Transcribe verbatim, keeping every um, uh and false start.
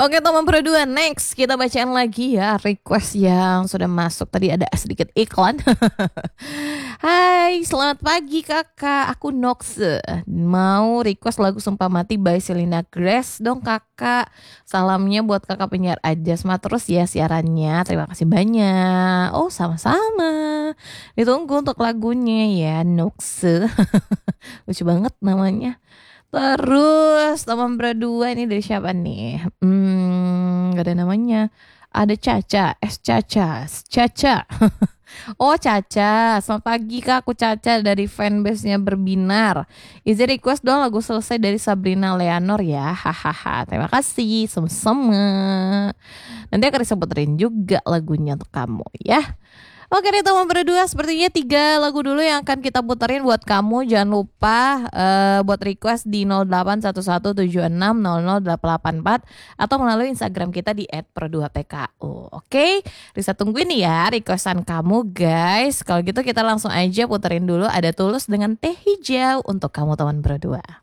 Oke teman berdua, next kita bacain lagi ya request yang sudah masuk. Tadi ada sedikit iklan. Hai, selamat pagi kakak, aku Noxe. Mau request lagu Sumpah Mati by Selena Grace dong kakak. Salamnya buat kakak penyiar aja, semangat terus ya siarannya. Terima kasih banyak. Oh sama-sama. Ditunggu untuk lagunya ya Noxe. Lucu banget namanya. Terus teman berdua ini dari siapa nih? Hmm, gak ada namanya. Ada Caca, S Caca, Caca. Oh Caca, selamat pagi kak, aku Caca dari fanbase-nya Berbinar. Izin request dong lagu Selesai dari Sabrina Leonor ya, hahaha. Terima kasih, sama-sama. Nanti akan disebutin juga lagunya untuk kamu ya. Oke deh teman berdua, sepertinya tiga lagu dulu yang akan kita puterin buat kamu. Jangan lupa uh, buat request di nol delapan satu satu tujuh enam nol nol delapan delapan empat atau melalui Instagram kita di et per dua p k u. Oke, Risa tungguin ya requestan kamu guys. Kalau gitu kita langsung aja puterin dulu Ada Tulus dengan Teh Hijau untuk kamu teman berdua.